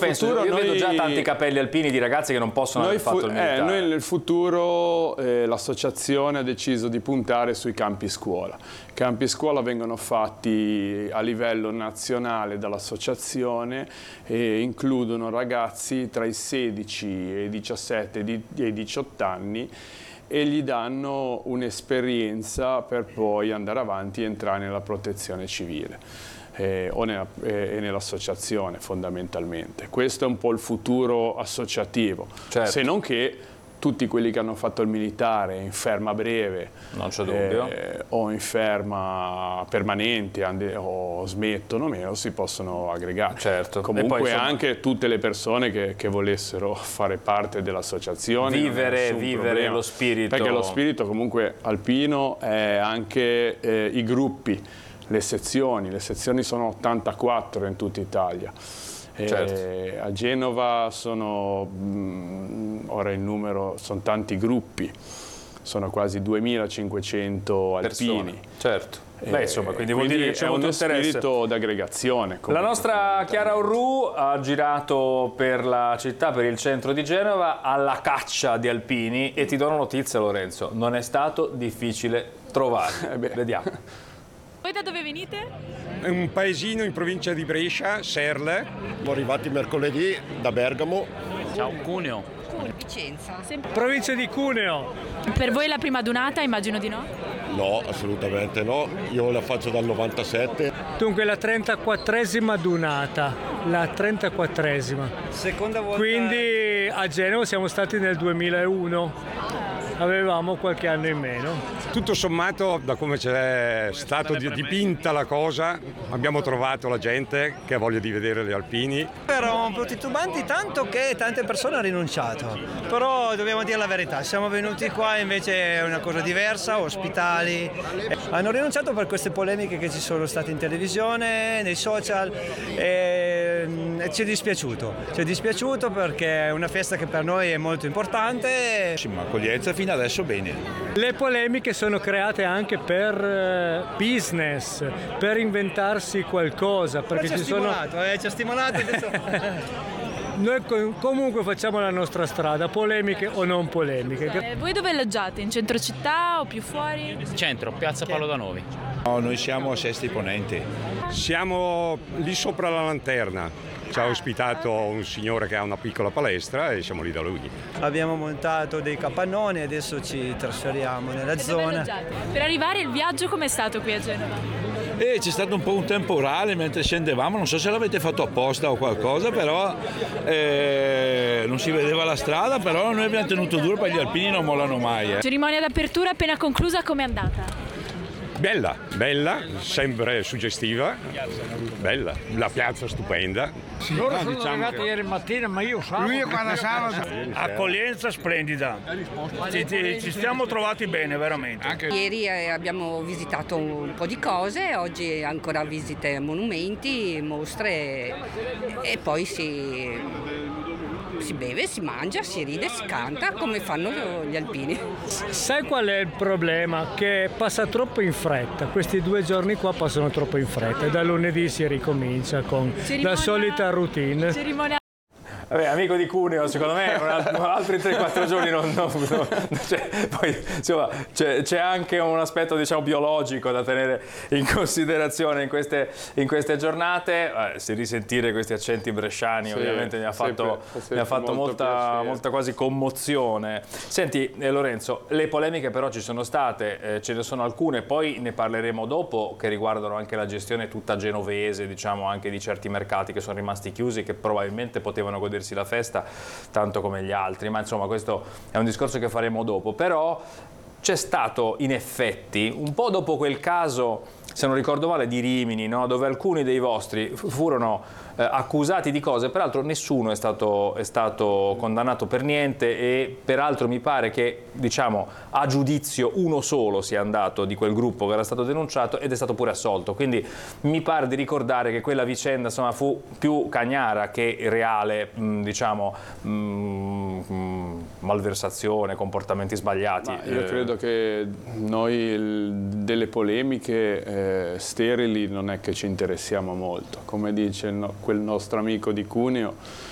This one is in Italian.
penso, io vedo già tanti capelli alpini di ragazzi che non possono aver fatto il militare. Noi nel futuro l'associazione ha deciso di puntare sui campi scuola. I campi scuola vengono fatti a livello nazionale dall'associazione e includono ragazzi tra i 16 e i 17 e i 18 anni e gli danno un'esperienza per poi andare avanti e entrare nella protezione civile e nell'associazione fondamentalmente. Questo è un po' il futuro associativo, certo. Se non che tutti quelli che hanno fatto il militare in ferma breve non c'è dubbio. O in ferma permanente o smettono meno si possono aggregare. Certo. Comunque poi, insomma, anche tutte le persone che volessero fare parte dell'associazione, vivere lo spirito, perché lo spirito comunque alpino è anche i gruppi, le sezioni sono 84 in tutta Italia. Certo. A Genova ora il numero, sono tanti gruppi, sono quasi 2500 alpini. Certo. Beh, insomma, quindi vuol dire che c'è uno interesse. spirito d'aggregazione. La nostra Chiara Orru ha girato per la città, per il centro di Genova, alla caccia di alpini e ti do una notizia, Lorenzo, non è stato difficile trovarli. Vediamo. Voi da dove venite? È un paesino in provincia di Brescia, Serle. Siamo arrivati mercoledì da Bergamo. Ciao, Cuneo. Vicenza. Provincia di Cuneo. Per voi è la prima adunata? Immagino di no. No, assolutamente no. Io la faccio dal 97. Dunque la 34esima adunata. La 34esima. Seconda volta. Quindi a Genova siamo stati nel 2001. Avevamo qualche anno in meno. Tutto sommato, da come c'è stata dipinta la cosa, abbiamo trovato la gente che ha voglia di vedere gli alpini. Eravamo un po' titubanti, tanto che tante persone hanno rinunciato. Però dobbiamo dire la verità, siamo venuti qua invece è una cosa diversa, ospitali. Hanno rinunciato per queste polemiche che ci sono state in televisione, nei social e ci è dispiaciuto. Ci è dispiaciuto perché è una festa che per noi è molto importante. Accoglienza fino adesso bene. Le polemiche sono create anche per business, per inventarsi qualcosa, perché ci ha stimolato adesso. Noi comunque facciamo la nostra strada, polemiche o non polemiche. Voi dove alloggiate? In centro città o più fuori? Centro, piazza Paolo Danovi. No, noi siamo a Sesti Ponente. Siamo lì sopra la lanterna. Ci ha ospitato un signore che ha una piccola palestra e siamo lì da lui. Abbiamo montato dei capannoni e adesso ci trasferiamo nella zona. Per arrivare il viaggio com'è stato qui a Genova? C'è stato un po' un temporale mentre scendevamo, non so se l'avete fatto apposta o qualcosa, però non si vedeva la strada, però noi abbiamo tenuto duro perché gli alpini non mollano mai. Cerimonia d'apertura appena conclusa, com'è andata? Bella, sempre suggestiva, bella, la piazza stupenda. Loro sono arrivati ieri mattina, ma io sabato. Lui quando sabato. Accoglienza splendida. Ci stiamo trovati bene, veramente. Ieri abbiamo visitato un po' di cose, oggi ancora visite a monumenti, mostre e poi si beve, si mangia, si ride, si canta come fanno gli alpini. Sai qual è il problema? Che passa troppo in fretta, questi 2 giorni qua passano troppo in fretta e da lunedì si ricomincia con la solita routine. Vabbè, amico di Cuneo, secondo me altri 3-4 giorni poi insomma c'è anche un aspetto, diciamo, biologico da tenere in considerazione in queste giornate. Risentire questi accenti bresciani ovviamente mi ha fatto molta quasi commozione. Senti Lorenzo, le polemiche però ci sono state, ce ne sono alcune, poi ne parleremo dopo, che riguardano anche la gestione tutta genovese, diciamo, anche di certi mercati che sono rimasti chiusi, che probabilmente potevano godersi la festa tanto come gli altri, ma insomma questo è un discorso che faremo dopo. Però c'è stato in effetti un po' dopo quel caso, se non ricordo male, di Rimini, no? Dove alcuni dei vostri furono accusati di cose, peraltro nessuno è stato condannato per niente e peraltro mi pare che, diciamo, a giudizio uno solo sia andato di quel gruppo che era stato denunciato ed è stato pure assolto, quindi mi pare di ricordare che quella vicenda, insomma, fu più cagnara che reale, diciamo, malversazione, comportamenti sbagliati. Ma io credo che noi delle polemiche sterili non è che ci interessiamo molto, come dice quel nostro amico di Cuneo,